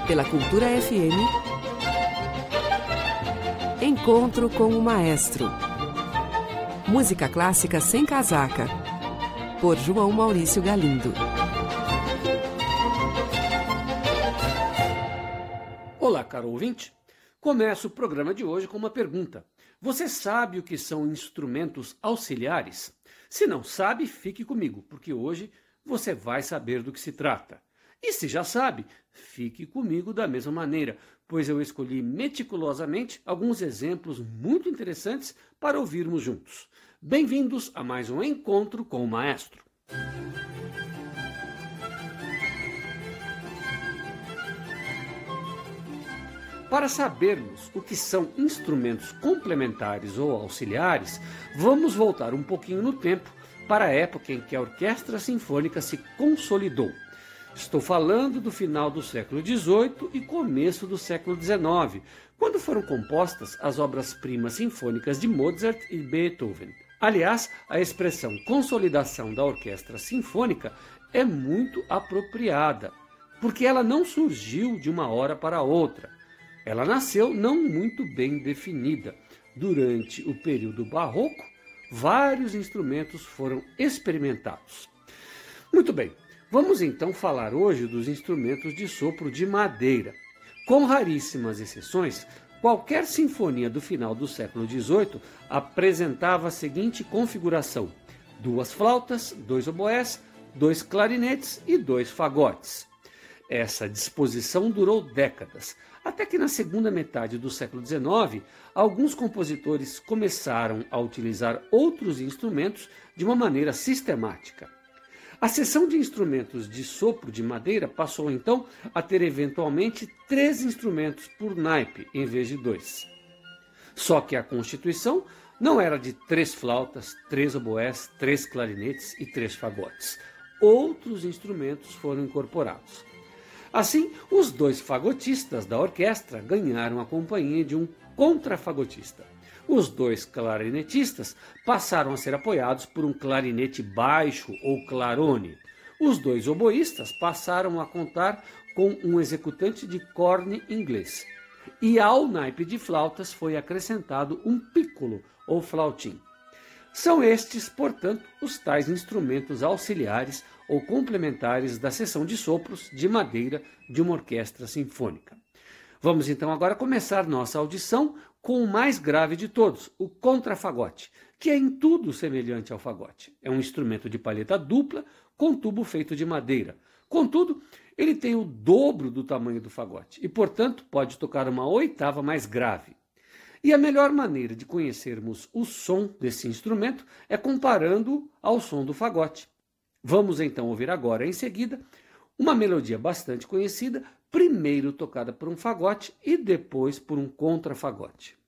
Pela Cultura FM, Encontro com o Maestro. Música clássica sem casaca, por João Maurício Galindo. Olá, caro ouvinte. Começo o programa de hoje com uma pergunta. Você sabe o que são instrumentos auxiliares? Se não sabe, fique comigo, porque hoje você vai saber do que se trata. E se já sabe, fique comigo da mesma maneira, pois eu escolhi meticulosamente alguns exemplos muito interessantes para ouvirmos juntos. Bem-vindos a mais um Encontro com o Maestro. Para sabermos o que são instrumentos complementares ou auxiliares, vamos voltar um pouquinho no tempo para a época em que a Orquestra Sinfônica se consolidou. Estou falando do final do século XVIII e começo do século XIX, quando foram compostas as obras-primas sinfônicas de Mozart e Beethoven. Aliás, a expressão consolidação da orquestra sinfônica é muito apropriada, porque ela não surgiu de uma hora para outra. Ela nasceu não muito bem definida. Durante o período barroco, vários instrumentos foram experimentados. Muito bem. Vamos então falar hoje dos instrumentos de sopro de madeira. Com raríssimas exceções, qualquer sinfonia do final do século XVIII apresentava a seguinte configuração: 2 flautas, 2 oboés, 2 clarinetes e 2 fagotes. Essa disposição durou décadas, até que na segunda metade do século XIX, alguns compositores começaram a utilizar outros instrumentos de uma maneira sistemática. A seção de instrumentos de sopro de madeira passou então a ter eventualmente 3 instrumentos por naipe, em vez de 2. Só que a constituição não era de 3 flautas, 3 oboés, 3 clarinetes e 3 fagotes. Outros instrumentos foram incorporados. Assim, os 2 fagotistas da orquestra ganharam a companhia de um contrafagotista. Os 2 clarinetistas passaram a ser apoiados por um clarinete baixo ou clarone. Os 2 oboístas passaram a contar com um executante de corne inglês. E ao naipe de flautas foi acrescentado um piccolo ou flautim. São estes, portanto, os tais instrumentos auxiliares ou complementares da seção de sopros de madeira de uma orquestra sinfônica. Vamos então agora começar nossa audição com o mais grave de todos, o contrafagote, que é em tudo semelhante ao fagote. É um instrumento de palheta dupla com tubo feito de madeira. Contudo, ele tem o dobro do tamanho do fagote e, portanto, pode tocar uma oitava mais grave. E a melhor maneira de conhecermos o som desse instrumento é comparando-o ao som do fagote. Vamos então ouvir agora, em seguida, uma melodia bastante conhecida, primeiro tocada por um fagote e depois por um contrafagote.